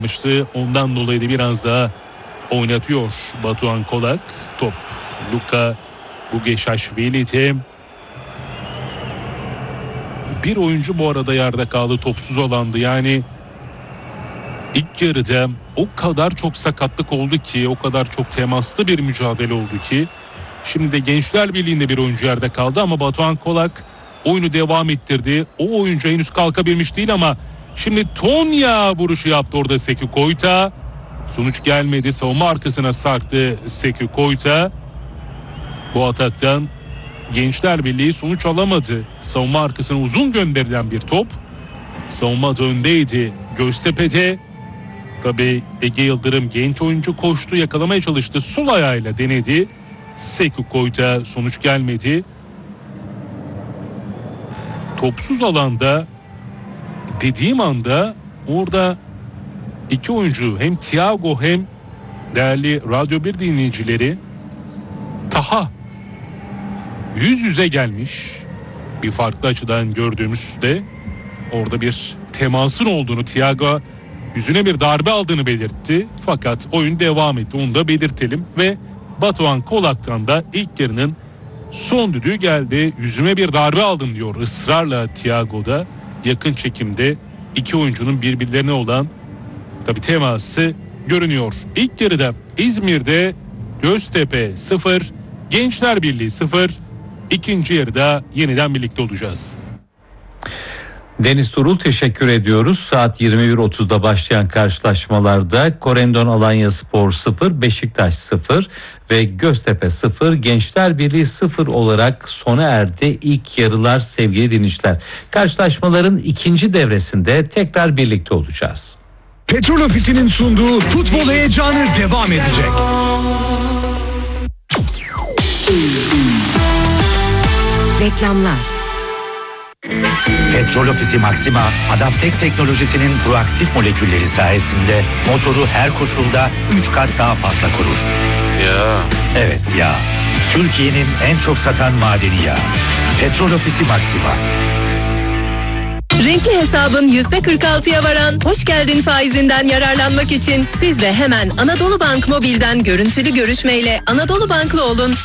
Ondan dolayı da biraz daha oynatıyor Batuhan Kolak. Top Luka Bugeşaşvili'de. Bir oyuncu bu arada yerde kaldı, topsuz alandı. Yani ilk yarıda o kadar çok sakatlık oldu ki, o kadar çok temaslı bir mücadele oldu ki. Şimdi de Gençler Birliği'nde bir oyuncu yerde kaldı ama Batuhan Kolak oyunu devam ettirdi. O oyuncu henüz kalkabilmiş değil ama şimdi Tonya vuruşu yaptı orada Sekou Koita. Sonuç gelmedi. Savunma arkasına sarktı Sekou Koita. Bu ataktan Gençler Birliği sonuç alamadı. Savunma arkasına uzun gönderilen bir top. Savunma da öndeydi Göztepe'de. Tabii Ege Yıldırım genç oyuncu koştu, yakalamaya çalıştı. Sol ayağıyla denedi. Sekou Koita, sonuç gelmedi. Topsuz alanda dediğim anda orada iki oyuncu, hem Thiago hem değerli Radyo 1 dinleyicileri, Taha yüz yüze gelmiş. Bir farklı açıdan gördüğümüzde orada bir temasın olduğunu, Thiago yüzüne bir darbe aldığını belirtti. Fakat oyun devam etti, onu da belirtelim. Ve Batuhan Kolak'tan da ilk yarının son düdüğü geldi. Yüzüme bir darbe aldım diyor ısrarla Thiago'da. Yakın çekimde iki oyuncunun birbirlerine olan tabii teması görünüyor. İlk yarıda İzmir'de Göztepe 0, Gençler Birliği 0. İkinci yarıda yeniden birlikte olacağız. Deniz Turul, teşekkür ediyoruz. Saat 21.30'da başlayan karşılaşmalarda Korendon Alanyaspor 0, Beşiktaş 0 ve Göztepe 0, Gençler Birliği 0 olarak sona erdi ilk yarılar sevgili dinleyiciler. Karşılaşmaların ikinci devresinde tekrar birlikte olacağız. Petrol Ofisi'nin sunduğu futbol heyecanı devam edecek. Reklamlar. Petrol Ofisi Maxima, Adaptek teknolojisinin proaktif molekülleri sayesinde motoru her koşulda 3 kat daha fazla korur. Ya. Evet ya. Türkiye'nin en çok satan madeni yağı. Petrol Ofisi Maxima. Renkli hesabın %46'ya varan hoş geldin faizinden yararlanmak için siz de hemen Anadolu Bank Mobil'den görüntülü görüşmeyle Anadolu Banklı olun.